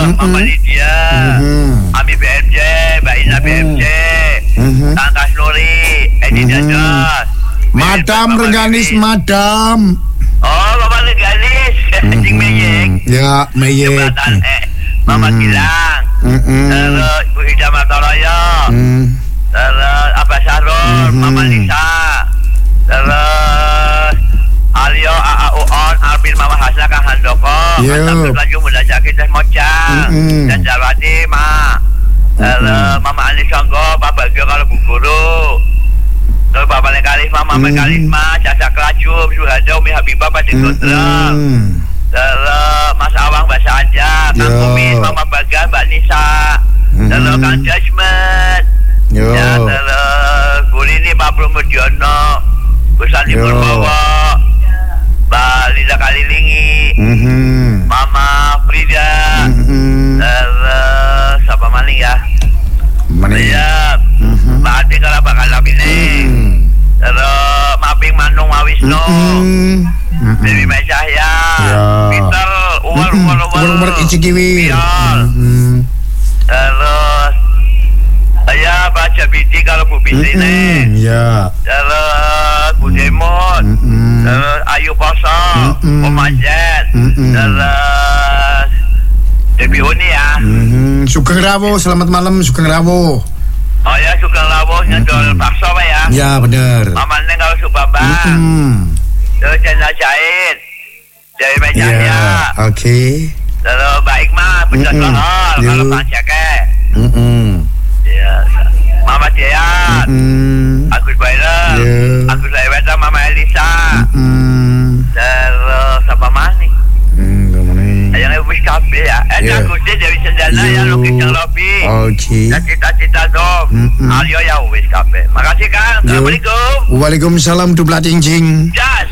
Mama Lydia, Abi BMJ, Mbak Ina BMJ, Tangkas Nuri, Edi Dados, Madam Rengganis, Madam. Oh, Mama Rengganis, Cing Meyek. Ya, Meyek. Mama Gilang. Terus Ibu Ida Matoroyo. Terus Abah Sarul, Mama Lisa. Terus Alio, AA Uon, Alvin, Mama Hasna, Kang Handoko. Sampai laju muda sakit Teh Mocang. Dan Jalwadi, Ma. Terus Mama Andi Songgo, Pak Bagio kalau Bu Guru. Terus Bapak Lekarisma, Mama Karisma, Caca Kelacum, Suhada, Umi Habibah, Pak Gondrong. Terus Mas Awang, Mbak Saja, Kang Kumis, Mama Bagas, Mbak Nisa. Terus Kang Jasmet. Ya, terus Bu Rini, Pak Promodiono, Bu Sandi Purbowo, Mbak Lida Kalilingi, Mama Frida. Terus siapa maling ya? Ya, Mbak Adi kalau bakal ini. Terus Maping Manung Mawisno, Dewi Mecahya, Peter, Umar Icikiwi. Terus saya baca Biti kalau Bu Biti nih. Ya. Terus Bu Demon. Terus Ayu Poso, Om Anjet. Terus Debi Uni ya. Sugeng Rawo, selamat malam Sugeng Rawo. Oh ya, Sugeng Rawo nyedol bakso Pak ya. Ya benar. Mama Neng kalau Subambang. Terus Jendal Jahit, Dewi Mecahya. Oke. Terus Mbak Ikmah, Bunda Sohor, kalau Pak Jake. Ya, Mama Dian, Agus Baira, Agus Leweta, Mama Elisa. Terus apa mana? Yang wis kabeh ya. Agus Dewi Sendana yang lukis yang Robi. Oke. Cita-cita dong. Aryo ya wis kabeh. Makasih Kang. Assalamualaikum. Waalaikumsalam dubla cincing. Jas.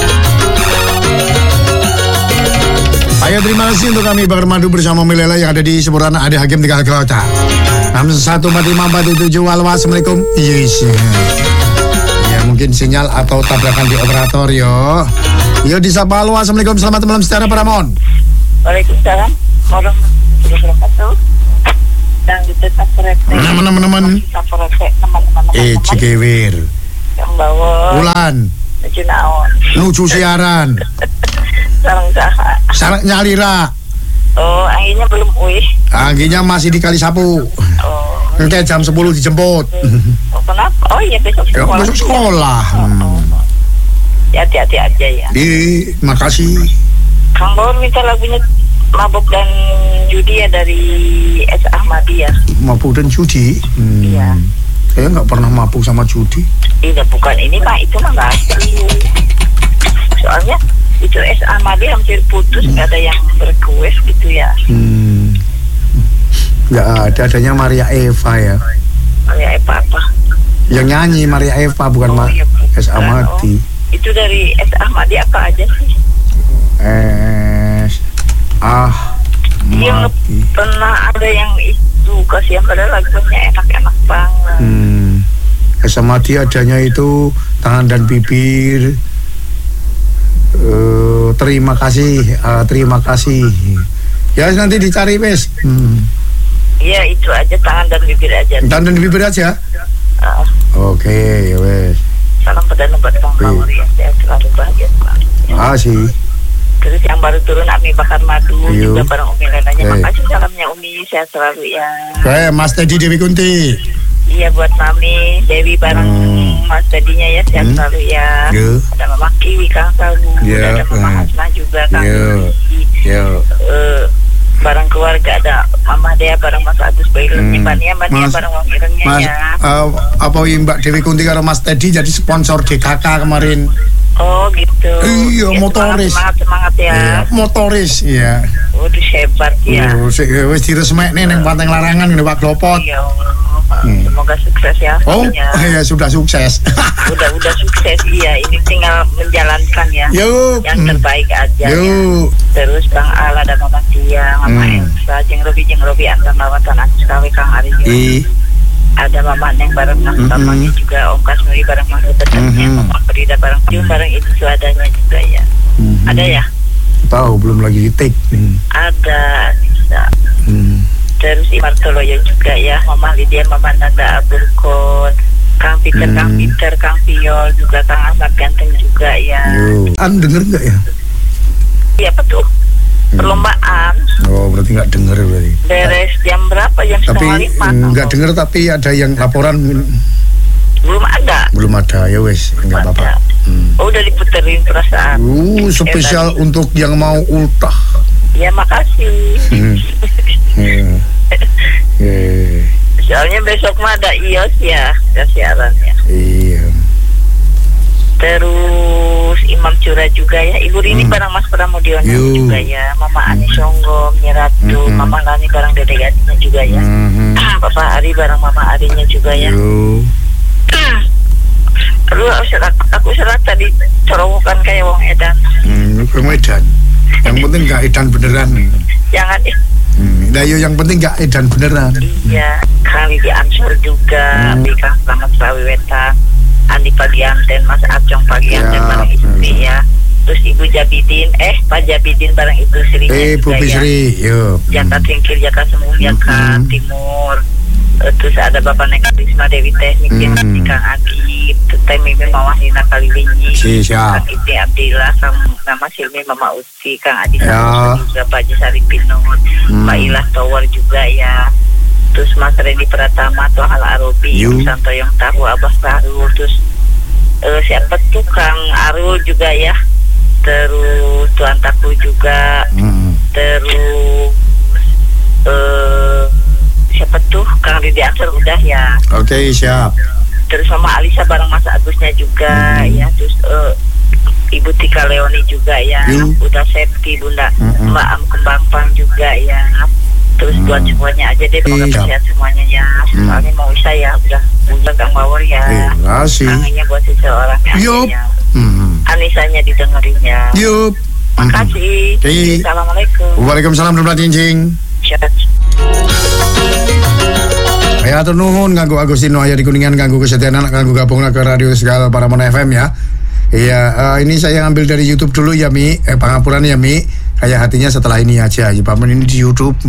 Ayo terima kasih untuk kami Bakar Madu bersama Milela yang ada di Seburan Ade Hakim 3 Kota 614547. Assalamualaikum. Yes. Ya mungkin sinyal atau tabrakan di operator yo. Yo disapa halo. Assalamualaikum, selamat malam secara Paramon. Waalaikumsalam warahmatullahi wabarakatuh. Dan di tetap perete. Teman-teman. Cikewir. Yang bawa. Bulan. Nuju naon. Nuju siaran. Sarang saha. Sarang nyalira. Oh, anginnya belum wih. Anginnya masih di Kalisapu. Oh. Nanti jam 10 dijemput. Oh, kenapa? Oh iya besok sekolah. Besok sekolah. Ya hati-hati aja ya. Makasih. Kang Bawor minta lagunya Mabuk dan Judi ya dari S. Ahmadiyah. Mabuk dan judi? Iya. Saya nggak pernah mabuk sama judi. Iya bukan ini Pak, itu mah nggak asli. Soalnya itu S. Ahmadiyah hampir putus, nggak ada yang request gitu ya. Nggak ada, adanya Maria Eva ya. Maria Eva apa? Yang nyanyi Maria Eva bukan iya, S. Ahmadi. Itu dari S. Ahmadi apa aja sih? S. Ahmadi. Yang pernah ada yang itu kasihan padahal lagunya enak-enak banget. S. Ahmadi adanya itu tangan dan bibir. Terima kasih, terima kasih. Ya nanti dicari wes. Iya itu aja, tangan dan bibir aja. Tangan dan bibir aja. Oke, ya wes. Salam perdana buat Kang Bawor ya, saya selalu bahagia sekali. Makasih. Terus yang baru turun Ami Bakar Madu juga bareng Umi Lenanya. Makasih salamnya Umi, saya selalu ya. Mas Teddy Dewi Kunti. Iya buat Mami Dewi bareng Mas Teddy-nya ya, saya selalu ya. Ada Mama Kiwi, Kang Salu, ada Mama Hasna juga, Kang bareng keluarga ada Mama Dea bareng Mas Agus Bailenya, Mbak bareng Wong Irengnya ya. Apa Mbak Dewi Kunti karo Mas Teddy jadi sponsor DKK kemarin? Oh gitu. Iya, ya, motoris. Semangat ya. Iya, motoris ya. Waduh hebat ya. Wis diresmekne ning Panteng Larangan ngene Pak Klopot. Iya. Semoga sukses ya. Oh, ya sudah sukses. Udah sukses iya. Ini tinggal menjalankan ya. Yuk. Yang terbaik aja. Yuk. Ya. Terus Bang Ala dan Mama Tia, Mama Elsa, Jeng Robi antar lawatan Agus Kawe Kang Aryo. Ada Mama Neng bareng Kang Tamanya juga, Om Kasnuri bareng Mahmud Tetapnya, Mama Frida bareng Jum bareng itu suadanya juga ya. Ada ya? Tahu belum lagi di take. Ada bisa. terus Imartoloyo juga ya, Mama Lydia, Mama Nanda Aburkon, Kang Peter, Kang Piol juga, Kang Ahmad Ganteng juga ya. Denger nggak ya? Iya betul. Perlombaan. Oh, berarti nggak denger berarti. Beres jam berapa? Jam setengah 5. Nggak denger, tapi ada yang laporan. Belum ada ya wes, nggak apa-apa. Oh, udah diputerin perasaan. Spesial untuk yang mau ultah. Ya makasih. Soalnya besok mah ada IOS ya siarannya. Iya. Terus Imam Cura juga ya, Ibu Rini bareng Mas Pramudiono juga ya, Mama Ani Songgo, Nyeratu, Mama Lani bareng Dede Gatinya juga ya, Papa Ari bareng Mama Arinya juga ya. Aduh, aku serat tadi corowokan kayak wong edan. Wong edan. Yang penting gak edan beneran. Jangan Nah, yang penting gak edan beneran. Iya, kali di Ansur juga, Bika Selamat Sawiwetan, Andi Pagianten, Mas Acong Pagianten bareng istri ya. Terus Ibu Jabidin, Pak Jabidin bareng Ibu Sri juga Bu Sri, ya. Jaka Tingkir, Jaka Semua, Jaka Timur. Terus ada Bapak Neka Risma Dewi Teknik, Kang Adi, Teteh Mimin Mama Hina Kaliwinyi, Kang Iti Abdillah, Kang Nama Silmi Mama Uci, Kang Adi juga, Pak Jisari Pinut, Mbak Ilah Tower juga ya. Terus Mas Reni Pratama, Tuhan Arobi, Santo yang tahu Abah Tahu. Terus siapa tuh Kang Arul juga ya. Terus Tuan Taku juga. Terus siapa tuh Kang Didi Ansor udah ya. Oke, siap. Terus Mama Alisa bareng Mas Agusnya juga ya. Terus Ibu Tika Leoni juga ya. Udah Septi, Bunda Mbak Am Kembangpang juga ya. Terus buat semuanya aja deh, semoga sehat semuanya ya. Soalnya mau saya udah Kang Mawar ya. Kangennya buat seseorang ya. Anisanya didengerin ya. Makasih. Assalamualaikum. Waalaikumsalam warahmatullahi wabarakatuh. Ya atur nuhun nganggo Agustino aya di Kuningan, nganggo kesetiaan nganggo gabungna ke Radio Segala Paramon FM ya. Iya, ini saya ngambil dari YouTube dulu ya Mi, pangapuran ya Mi. Kayak hatinya setelah ini aja. Ya Pak, ini di YouTube